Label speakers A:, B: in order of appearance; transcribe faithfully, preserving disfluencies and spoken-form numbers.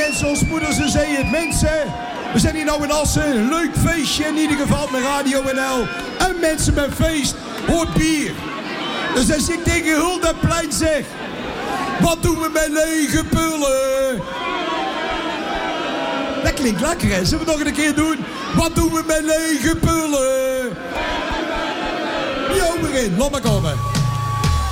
A: En zoals moeder ze zei het, mensen, we zijn hier nou in Assen, een leuk feestje in ieder geval met Radio N L. En mensen met feest hoort bier. Dus als ik tegen Huldaplein zeg, wat doen we met lege pullen? Dat klinkt lekker, hè? Zullen we het nog een keer doen? Wat doen we met lege pullen? Jo, erin, laat maar komen.